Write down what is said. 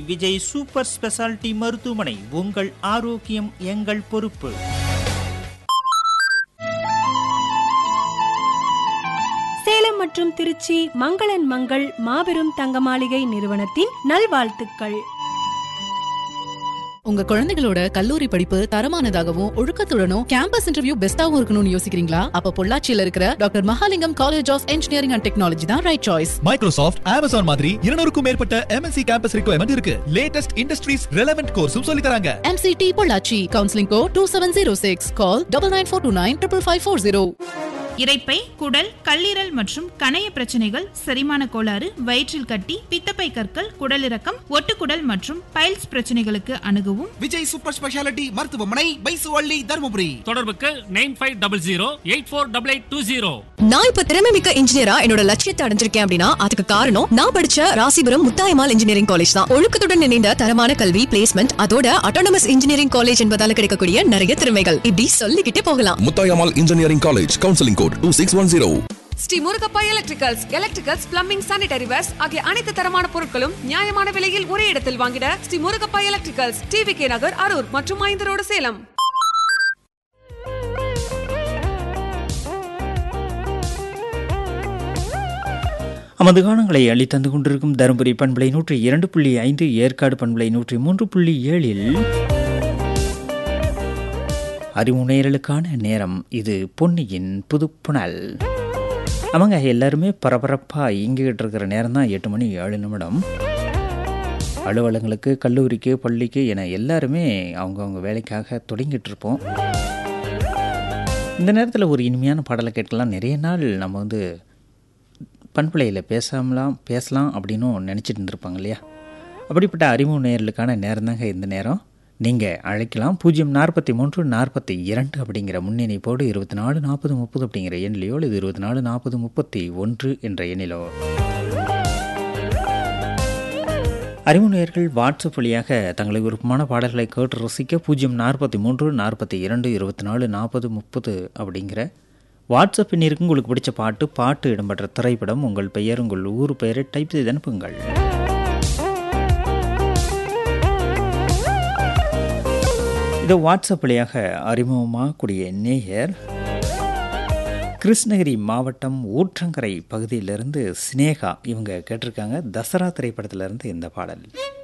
Vijay super speciality மருத்துவமனை. உங்கள் ஆரோக்கியம் எங்கள் பொறுப்பு. சேலம் மற்றும் திருச்சி மங்களன் மங்கள் மாபெரும் தங்க மாளிகை நிறுவனத்தின் நல்வாழ்த்துக்கள். உங்க குழந்தைகளோட கல்லூரி படிப்பு தரமானதாகவும் ஒழுக்கத்துடனும் கேம்பஸ் இன்டர்வியூ பெஸ்டாவும் இருக்கணும்னு யோசிக்கிறீங்களா? அப்ப பொள்ளாச்சியில இருக்கிற doctor Mahalingam college of engineering and technology தான் ரைட் சாய்ஸ். மைக்ரோசாஃப்ட், அமேசான் மாதிரி 200க்கும் மேற்பட்ட MNC கேம்பஸ் ரிக்வயர்மெண்ட் இருக்கு. லேட்டஸ்ட் இண்டஸ்ட்ரீஸ் ரெலவென்ட் கோர்ஸும் சொல்லி தராங்க. MCT பொள்ளாச்சி. Counselling code 2706. கால் 9942955540. இரைப்பை, குடல், கல்லீரல் மற்றும் கணைய பிரச்சனைகள், செரிமான கோளாறு, வயிற்றில் கட்டி, பித்தப்பை கற்கள், குடலிறக்கம், ஒட்டுக்குடல் மற்றும் பைல்ஸ் பிரச்சனைகளுக்கு அணுகவும் விஜய் சூப்பர் ஸ்பெஷாலிட்டி மருத்துவமனை, பைசுவள்ளி, தர்மபுரி. தொடர்புக்கு 9500848820. நான் இப்ப திறமைமிக்க இன்ஜினியரா என்னோட லட்சியத்தை அடைஞ்சிருக்கேன் அப்படின்னா அதுக்கு காரணம் நான் படிச்ச ராசிபுரம் முத்தாயம்மாள் இன்ஜினியரிங் காலேஜ் தான். ஒழுக்கத்துடன் இணைந்த தரமான கல்வி, பிளேஸ்மெண்ட், அதோட அட்டானமஸ் இன்ஜினியரிங் காலேஜ் என்பதால கிடைக்கக்கூடிய நிறைய திறமைகள் இப்படி சொல்லிக்கிட்டே போகலாம். Muthayammal engineering college. Counselling code 2610. Sri Murugappa electricals, plumbing, sanitary verse ஆகிய அனைத்து தரமான பொருட்களும் நியாயமான விலையில் ஒரே இடத்தில் வாங்கிட ஸ்ரீ முருகப்பா எலக்ட்ரிகல்ஸ், TVK நகர், அரூர் மற்றும் 5 ரோடு, சேலம். நமது காணங்களை அளித்தந்து கொண்டிருக்கும் தருமபுரி பண்பலை 102.5, ஏற்காடு பண்பலை 103.7 அறிமுனையர்களுக்கான நேரம். இது பொன்னியின் புதுப்புணல். அவங்க எல்லாருமே பரபரப்பாக இயங்கிக்கிட்டு இருக்கிற நேரம் தான் 8 மணி 7 நிமிடம். அலுவலகங்களுக்கு, கல்லூரிக்கு, பள்ளிக்கு என எல்லாருமே அவங்கவுங்க வேலைக்காக தொடங்கிட்டு இருப்போம். இந்த நேரத்தில் ஒரு இனிமையான பாடலை கேட்கலாம். நிறைய நாள் நம்ம பண்பலையில் பேசலாம் அப்படின்னும் நினச்சிட்டு இருந்திருப்பாங்க இல்லையா? அப்படிப்பட்ட அறிமுக நேயர்களுக்கான நேரம் தாங்க இந்த நேரம். நீங்கள் அழைக்கலாம் 043 42 அப்படிங்கிற முன்னிணைப்போடு 24 40 30 அப்படிங்கிற எண்ணிலையோ, இது 24 40 31 என்ற எண்ணிலோ. அறிமுக நேயர்கள் வாட்ஸ்அப் வழியாக தங்களுக்கு விருப்பமான பாடல்களை கேட்டு ரசிக்க 043 42 24 40 30 அப்படிங்கிற வாட்ஸ்அப் எண்ணிற்கு உங்களுக்கு பிடிச்ச பாட்டு இடம்பெற்ற திரைப்படம், உங்கள் பெயர், உங்கள் ஊர் பெயரை டைப் செய்து அனுப்புங்கள். இது வாட்ஸ்அப் வழியாக அறிமுகமாகக்கூடிய நேயர் கிருஷ்ணகிரி மாவட்டம் ஊற்றங்கரை பகுதியிலிருந்து சினேகா. இவங்க கேட்டிருக்காங்க தசரா திரைப்படத்திலிருந்து இந்த பாடல்.